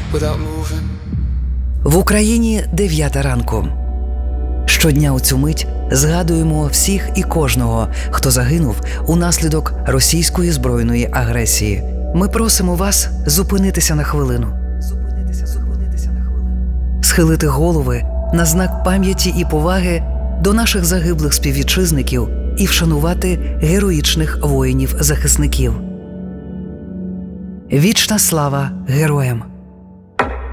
without moving. В Україні 9 ранку. Щодня у цю мить згадуємо всіх і кожного, хто загинув унаслідок російської збройної агресії. Ми просимо вас зупинитися на хвилину. Схилити голови на знак пам'яті і поваги до наших загиблих співвітчизників і вшанувати героїчних воїнів-захисників. Вічна слава героям!